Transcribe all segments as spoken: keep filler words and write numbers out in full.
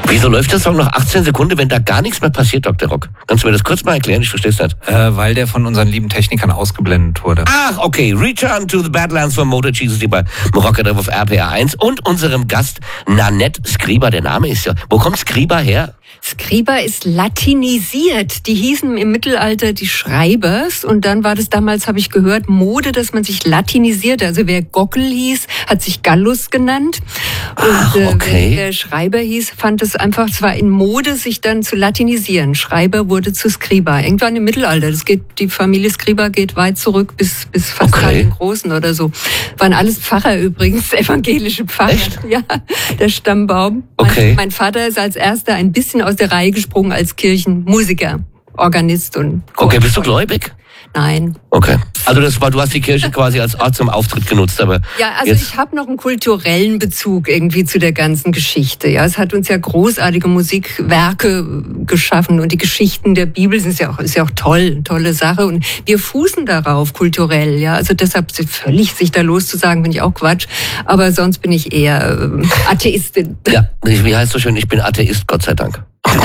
Wieso läuft der Song noch achtzehn Sekunden, wenn da gar nichts mehr passiert, Doktor Rock? Kannst du mir das kurz mal erklären? Ich verstehe es nicht. Äh, weil der von unseren lieben Technikern ausgeblendet wurde. Ach, okay. Return to the Badlands von Motor Jesus, die bei Rocker auf R P R eins und unserem Gast Nanette Skriba. Der Name ist ja... Wo kommt Skriba her? Skriba ist latinisiert. Die hießen im Mittelalter die Schreibers und dann war das damals, habe ich gehört, Mode, dass man sich latinisiert. Also wer Gockel hieß, hat sich Gallus genannt. Und Ach, okay. äh, wer Schreiber hieß, fand es einfach, es war in Mode, sich dann zu latinisieren. Schreiber wurde zu Skriba. Irgendwann im Mittelalter. Das geht, die Familie Skriba geht weit zurück bis, bis fast Okay. den Großen oder so. Waren alles Pfarrer übrigens, evangelische Pfarrer. Echt? Ja, der Stammbaum. Okay. Mein, mein Vater ist als erster ein bisschen aus der Reihe gesprungen als Kirchenmusiker, Organist und Chor. Okay, bist du gläubig? Nein. Okay. Also das war, du hast die Kirche quasi als Ort zum Auftritt genutzt, aber Ja, also jetzt, ich habe noch einen kulturellen Bezug irgendwie zu der ganzen Geschichte. Ja, es hat uns ja großartige Musikwerke geschaffen und die Geschichten der Bibel sind ja auch, ist ja auch toll, eine tolle Sache und wir fußen darauf kulturell. Ja, also deshalb völlig sich da loszusagen, bin ich auch Quatsch. Aber sonst bin ich eher äh, Atheistin. ja, wie heißt so schön, ich bin Atheist, Gott sei Dank.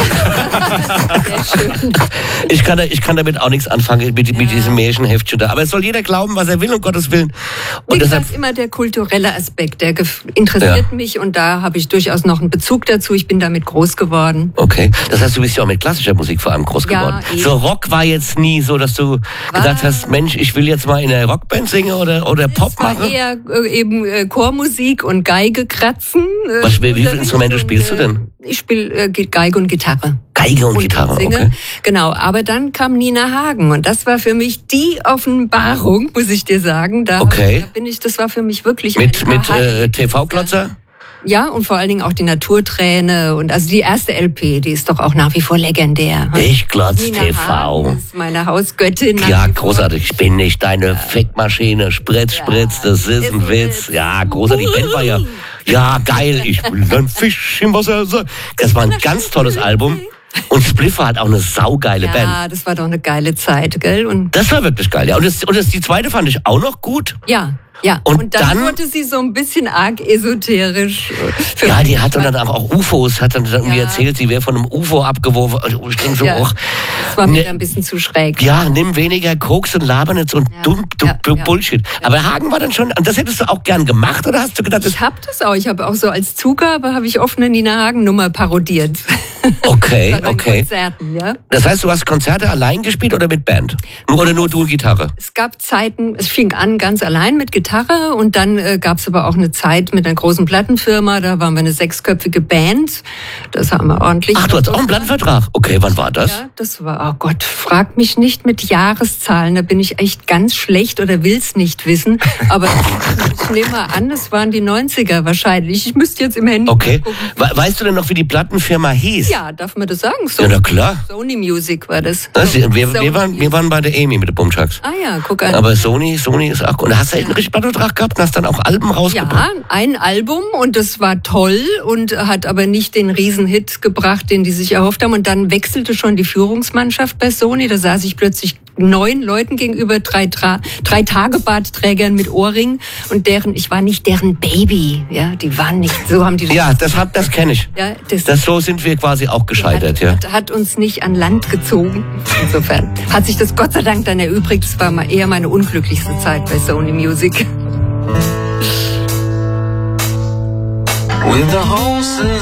Sehr schön. Ich kann, da, ich kann damit auch nichts anfangen, mit, mit diesem Märchenheftchen da. Aber es soll jeder glauben, was er will, um Gottes Willen. Und Wie deshalb, gesagt, immer der kulturelle Aspekt, der gef- interessiert Ja. mich und da habe ich durchaus noch einen Bezug dazu. Ich bin damit groß geworden. okay. Das heißt, du bist ja auch mit klassischer Musik vor allem groß Ja, geworden. eben. So Rock war jetzt nie so, dass du gedacht hast, Mensch, ich will jetzt mal in einer Rockband singen oder, oder Pop Es war machen. eher äh, eben äh, Chormusik und Geige kratzen. Äh, Was, wie, wie viele Unterricht Instrumente und, spielst du äh, denn? Ich spiele äh, Geige und Gitarre. Geige und, Gitarre, singe. okay. Genau, aber dann kam Nina Hagen und das war für mich die Offenbarung, muss ich dir sagen. Da, Okay. da bin ich, das war für mich wirklich Mit, ein mit Aha- äh, T V-Klotzer? Ja, und vor allen Dingen auch die Naturträne und also die erste L P, die ist doch auch nach wie vor legendär. Ich glotz Nina T V. Hagen ist meine Hausgöttin. nach Ja, wie vor. großartig. Ich bin nicht deine Fickmaschine. Spritz, Spritz, das ist ein Witz. Ja, großartig. Die Band war ja, ja, geil. Ich bin ein Fisch im Wasser. Das war ein ganz tolles Album. Und Spliffer hat auch eine saugeile Band. Ja, das war doch eine geile Zeit, gell? Und Das war wirklich geil, ja. Und, das, und das, die zweite fand ich auch noch gut. ja, ja. Und Und, dann, dann- wurde sie so ein bisschen arg esoterisch. für Ja, mich. die hat dann auch U F Os, hat dann irgendwie Ja. erzählt, sie wäre von einem U F O abgeworfen. Also ich denke so, Ja. och, Das war mir ne- dann ein bisschen zu schräg. ja, nimm weniger Koks und laber nicht so ein dumm, dumm, Ja, dumm ja. Bullshit. Aber Hagen war dann schon, und das hättest du auch gern gemacht, oder hast du gedacht, das, Ich habe das auch. Ich habe auch so als Zugabe habe ich oft eine Nina Hagen Nummer parodiert. okay, Bei den okay. Konzerten, ja. Das heißt, du hast Konzerte allein gespielt oder mit Band? Nur, oder nur du und Gitarre? Es gab Zeiten, es fing an ganz allein mit Gitarre und dann äh, gab es aber auch eine Zeit mit einer großen Plattenfirma, da waren wir eine sechsköpfige Band. Das haben wir ordentlich. Ach, du hast auch einen Plattenvertrag. Okay, wann war das? Ja, das war, oh Gott, frag mich nicht mit Jahreszahlen, da bin ich echt ganz schlecht oder will's nicht wissen. Aber ich nehme mal an, es waren die neunziger wahrscheinlich. Ich müsste jetzt im Handy Okay. gucken. We weißt du denn noch, wie die Plattenfirma hieß? Ja, darf man das sagen? So, Ja, na klar. Sony Music war das. Das, wir, wir, Sony waren, wir waren bei der Amy mit den Bumchucks. Ah ja, guck an. Aber Sony, Sony ist auch gut. Und hast du echt einen richtigen Plattenvertrag gehabt und hast dann auch Alben rausgebracht? Ja, ein Album und das war toll und hat aber nicht den Riesenhit gebracht, den die sich erhofft haben. Und dann wechselte schon die Führungsmannschaft bei Sony. Da saß ich plötzlich neun Leuten gegenüber, drei, Tra drei Tagebartträgern mit Ohrring und deren, ich war nicht deren Baby. Ja, die waren nicht, so haben die Ja, das, hab- das kenne ich. Ja, das, Das, so sind wir quasi auch gescheitert, hat, ja. hat, hat uns nicht an Land gezogen. Insofern hat sich das Gott sei Dank dann erübrigt. Das war mal eher meine unglücklichste Zeit bei Sony Music. With the horses